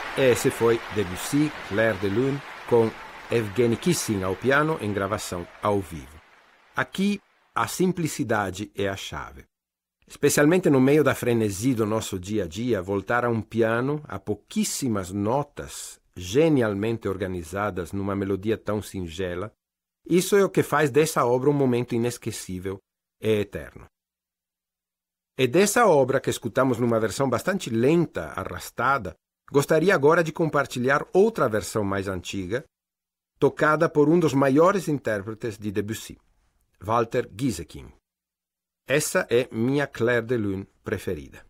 Esse foi Debussy, Clair de Lune, com Evgeny Kissing ao piano em gravação ao vivo. Aqui, a simplicidade é a chave. Especialmente no meio da frenesi do nosso dia a dia, voltar a um piano a pouquíssimas notas, genialmente organizadas numa melodia tão singela, isso é o que faz dessa obra um momento inesquecível e eterno. E dessa obra, que escutamos numa versão bastante lenta, arrastada, gostaria agora de compartilhar outra versão mais antiga, tocada por um dos maiores intérpretes de Debussy, Walter Gieseking. Essa é minha Clair de Lune preferida.